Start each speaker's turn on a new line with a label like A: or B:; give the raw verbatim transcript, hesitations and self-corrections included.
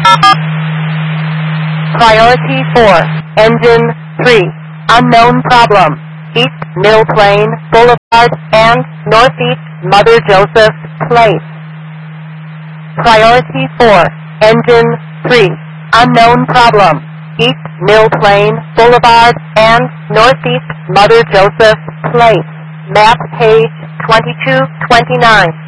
A: Priority four, Engine three, unknown problem, East Mill Plain Boulevard and Northeast Mother Joseph Place. Priority four, Engine three, unknown problem, East Mill Plain Boulevard and Northeast Mother Joseph Place. Map page twenty-two twenty-nine.